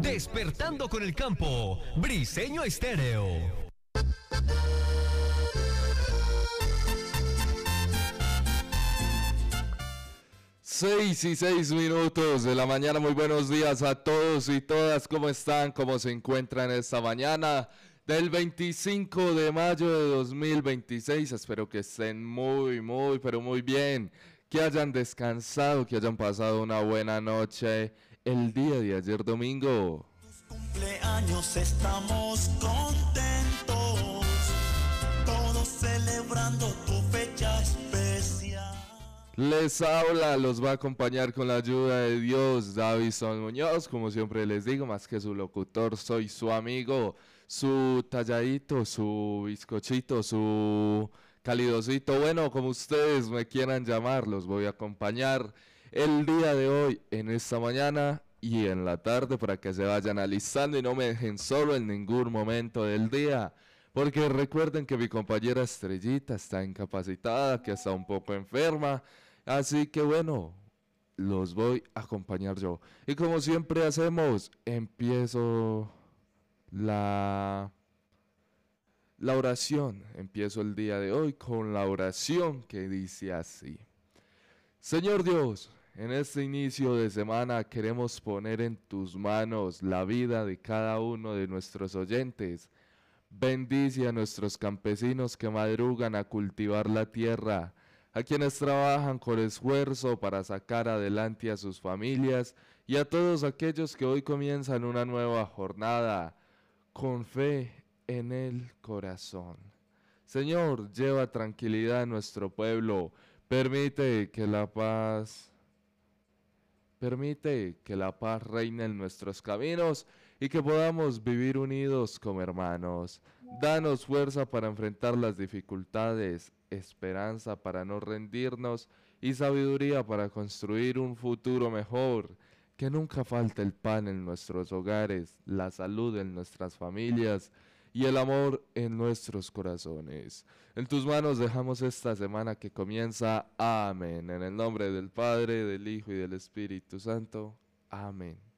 Despertando con el campo, Briseño Estéreo. 6:06 de la mañana, muy buenos días a todos y todas, ¿cómo están? ¿Cómo se encuentran esta mañana del 25 de mayo de 2026? Espero que estén pero muy bien, que hayan descansado, que hayan pasado una buena noche el día de ayer domingo. Cumpleaños, estamos contentos, todos celebrando tu fecha especial. Les habla, los va a acompañar con la ayuda de Dios, Davison Muñoz, como siempre les digo, más que su locutor, soy su amigo, su talladito, su bizcochito, su calidosito, bueno, como ustedes me quieran llamar, los voy a acompañar el día de hoy, en esta mañana y en la tarde, para que se vayan alistando y no me dejen solo en ningún momento del día. Porque recuerden que mi compañera Estrellita está incapacitada, que está un poco enferma. Así que bueno, los voy a acompañar yo. Y como siempre hacemos, empiezo la oración. Empiezo el día de hoy con la oración que dice así. Señor Dios, en este inicio de semana queremos poner en tus manos la vida de cada uno de nuestros oyentes. Bendice a nuestros campesinos que madrugan a cultivar la tierra, a quienes trabajan con esfuerzo para sacar adelante a sus familias y a todos aquellos que hoy comienzan una nueva jornada con fe en el corazón. Señor, lleva tranquilidad a nuestro pueblo, permite que la paz reine en nuestros caminos y que podamos vivir unidos como hermanos. Danos fuerza para enfrentar las dificultades, esperanza para no rendirnos y sabiduría para construir un futuro mejor. Que nunca falte el pan en nuestros hogares, la salud en nuestras familias y el amor en nuestros corazones. En tus manos dejamos esta semana que comienza. Amén. En el nombre del Padre, del Hijo y del Espíritu Santo. Amén.